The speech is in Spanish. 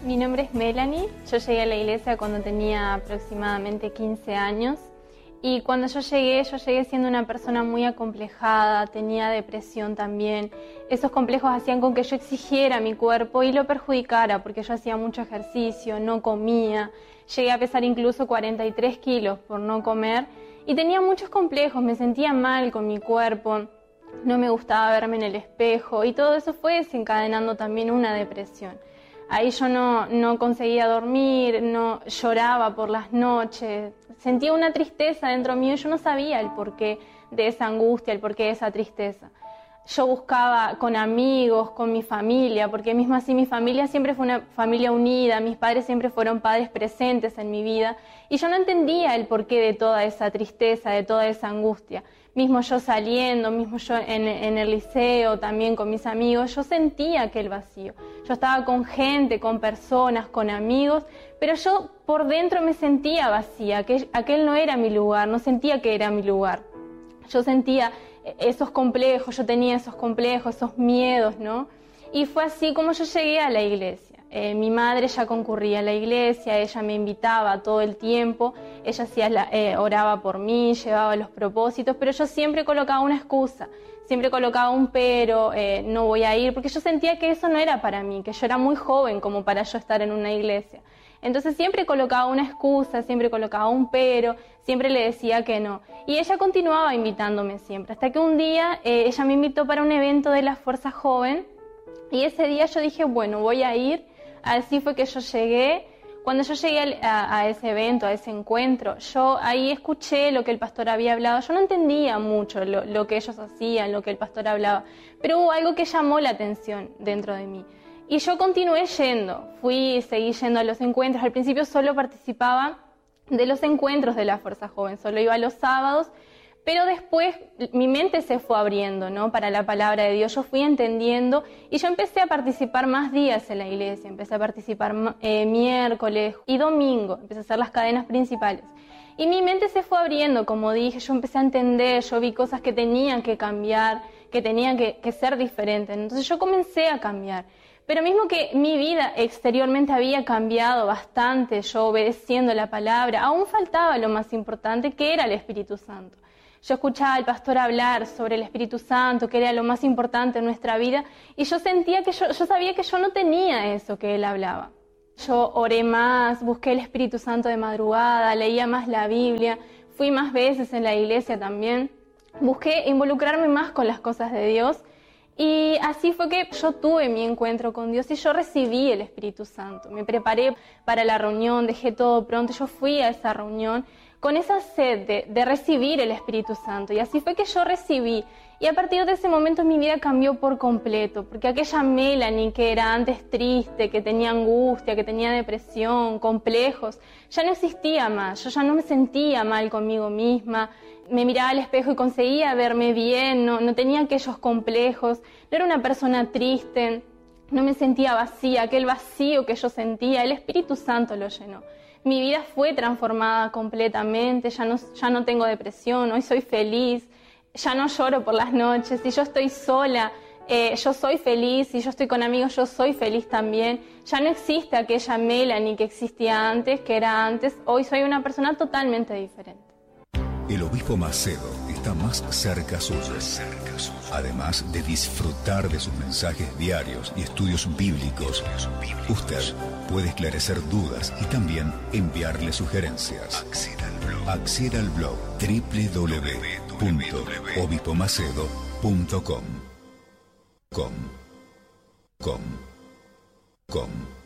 Mi nombre es Melanie, yo llegué a la iglesia cuando tenía aproximadamente 15 años y cuando yo llegué siendo una persona muy acomplejada, tenía depresión también. Esos complejos hacían con que yo exigiera mi cuerpo y lo perjudicara porque yo hacía mucho ejercicio, no comía, llegué a pesar incluso 43 kilos por no comer y tenía muchos complejos, me sentía mal con mi cuerpo, no me gustaba verme en el espejo y todo eso fue desencadenando también una depresión. Ahí yo no conseguía dormir, no lloraba por las noches, sentía una tristeza dentro mío y yo no sabía el porqué de esa angustia, el porqué de esa tristeza. Yo buscaba con amigos, con mi familia, porque mismo así mi familia siempre fue una familia unida, mis padres siempre fueron padres presentes en mi vida y yo no entendía el porqué de toda esa tristeza, de toda esa angustia. Mismo yo saliendo, mismo yo en el liceo, también con mis amigos, yo sentía aquel vacío. Yo estaba con gente, con personas, con amigos, pero yo por dentro me sentía vacía, que aquel no era mi lugar, no sentía que era mi lugar. Yo sentía esos complejos, yo tenía esos complejos, esos miedos, ¿no? Y fue así como yo llegué a la iglesia. Mi madre ya concurría a la iglesia, ella me invitaba todo el tiempo, ella oraba por mí, llevaba los propósitos, pero yo siempre colocaba una excusa, siempre colocaba un pero, no voy a ir, porque yo sentía que eso no era para mí, que yo era muy joven como para yo estar en una iglesia. Entonces siempre colocaba una excusa, siempre colocaba un pero, siempre le decía que no. Y ella continuaba invitándome siempre, hasta que un día ella me invitó para un evento de la Fuerza Joven y ese día yo dije, bueno, voy a ir. Así fue que yo llegué. Cuando yo llegué a ese evento, a ese encuentro, yo ahí escuché lo que el pastor había hablado. Yo no entendía mucho lo que ellos hacían, lo que el pastor hablaba, pero hubo algo que llamó la atención dentro de mí. Y yo continué yendo, seguí yendo a los encuentros. Al principio solo participaba de los encuentros de la Fuerza Joven, solo iba los sábados, pero después mi mente se fue abriendo, ¿no? Para la palabra de Dios. Yo fui entendiendo y yo empecé a participar más días en la iglesia. Empecé a participar miércoles y domingo. Empecé a hacer las cadenas principales. Y mi mente se fue abriendo, como dije. Yo empecé a entender, yo vi cosas que tenían que cambiar, que tenían que ser diferentes. Entonces yo comencé a cambiar. Pero mismo que mi vida exteriormente había cambiado bastante, yo obedeciendo la palabra, aún faltaba lo más importante, que era el Espíritu Santo. Yo escuchaba al pastor hablar sobre el Espíritu Santo, que era lo más importante en nuestra vida, y yo sentía que yo sabía que yo no tenía eso que él hablaba. Yo oré más, busqué el Espíritu Santo de madrugada, leía más la Biblia, fui más veces en la iglesia también, busqué involucrarme más con las cosas de Dios, y así fue que yo tuve mi encuentro con Dios y yo recibí el Espíritu Santo. Me preparé para la reunión, dejé todo pronto, yo fui a esa reunión con esa sed de recibir el Espíritu Santo. Y así fue que yo recibí. Y a partir de ese momento mi vida cambió por completo, porque aquella Melanie que era antes triste, que tenía angustia, que tenía depresión, complejos, ya no existía más. Yo ya no me sentía mal conmigo misma, me miraba al espejo y conseguía verme bien, no tenía aquellos complejos, no era una persona triste, no me sentía vacía, aquel vacío que yo sentía, el Espíritu Santo lo llenó. Mi vida fue transformada completamente, ya no tengo depresión, hoy soy feliz, ya no lloro por las noches, si yo estoy sola, yo soy feliz, si yo estoy con amigos, yo soy feliz también. Ya no existe aquella Melanie que existía antes, que era antes, hoy soy una persona totalmente diferente. El obispo Macedo está más cerca suyo. Además de disfrutar de sus mensajes diarios y estudios bíblicos, usted puede esclarecer dudas y también enviarle sugerencias. Acceda al blog www.obispomacedo.com.